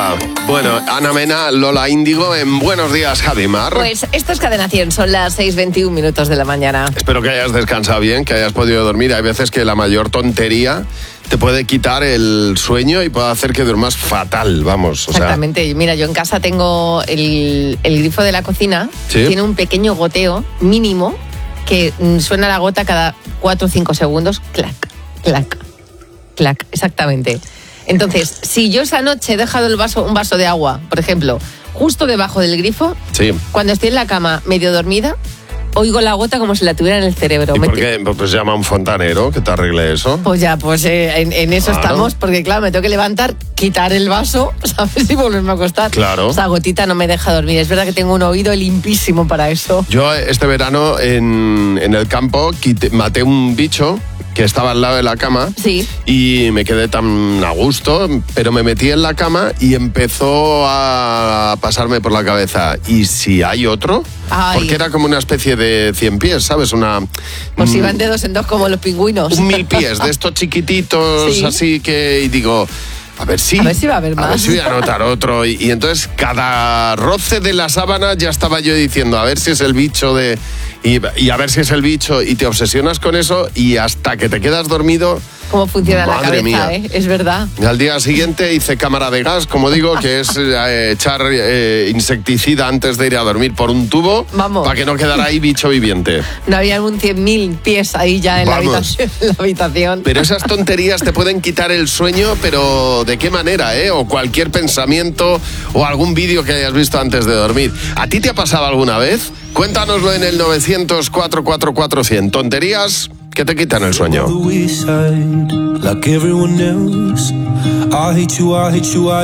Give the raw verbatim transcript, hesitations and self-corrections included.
Bueno, Ana Mena, Lola Índigo en Buenos Días, Javimar. Pues esto es Cadena cien, son las seis veintiún minutos de la mañana. Espero que hayas descansado bien, que hayas podido dormir. Hay veces que la mayor tontería te puede quitar el sueño y puede hacer que duermas fatal, vamos. O Exactamente. sea... Mira, yo en casa tengo el, el grifo de la cocina, ¿Sí? Tiene un pequeño goteo mínimo que suena la gota cada cuatro o cinco segundos, clac, clac, clac, exactamente. Entonces, si yo esa noche he dejado el vaso, un vaso de agua, por ejemplo, justo debajo del grifo, sí. Cuando estoy en la cama medio dormida, oigo la gota como si la tuviera en el cerebro. ¿Y por qué? Pues llama a un fontanero que te arregle eso. Pues ya, pues eh, en, en eso claro. estamos, porque claro, me tengo que levantar, quitar el vaso, ¿sabes? Y volverme a acostar. Claro. Esa gotita no me deja dormir. Es verdad que tengo un oído limpísimo para eso. Yo este verano en, en el campo quité, maté un bicho que estaba al lado de la cama, sí. Y me quedé tan a gusto, pero me metí en la cama y empezó a pasarme por la cabeza, ¿y si hay otro? Ay. Porque era como una especie de cien pies, ¿sabes? Una... Pues iban de dos en dos como los pingüinos. Un mil pies, de estos chiquititos, sí. Así que, y digo... A ver si, a ver si va a haber más. A ver si voy a notar otro. Y, y entonces cada roce de la sábana ya estaba yo diciendo, a ver si es el bicho de... Y, y a ver si es el bicho. Y te obsesionas con eso y hasta que te quedas dormido... Cómo funciona la cabeza, mía. ¿eh? Es verdad. Y al día siguiente hice cámara de gas, como digo, que es eh, echar eh, insecticida antes de ir a dormir por un tubo. Vamos. Para que no quedara ahí bicho viviente. No había un cien mil pies ahí ya en la, habitación, en la habitación. Pero esas tonterías te pueden quitar el sueño, pero ¿de qué manera, eh? O cualquier pensamiento o algún vídeo que hayas visto antes de dormir. ¿A ti te ha pasado alguna vez? Cuéntanoslo en el novecientos, cuatro cuatro cuatro, cien. Tonterías que te quitan el sueño.